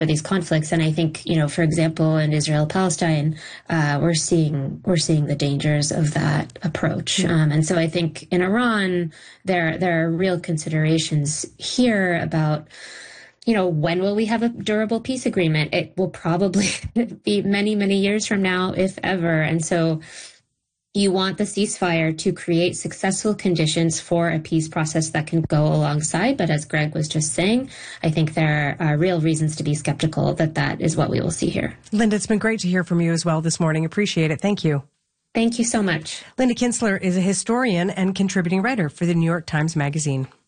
these conflicts. And I think, for example, in Israel-Palestine, we're seeing the dangers of that approach. And so I think in Iran, there are real considerations here about, when will we have a durable peace agreement? It will probably be many, many years from now, if ever. And so you want the ceasefire to create successful conditions for a peace process that can go alongside. But as Greg was just saying, I think there are real reasons to be skeptical that is what we will see here. Linda, it's been great to hear from you as well this morning. Appreciate it. Thank you. Thank you so much. Linda Kinstler is a historian and contributing writer for the New York Times Magazine.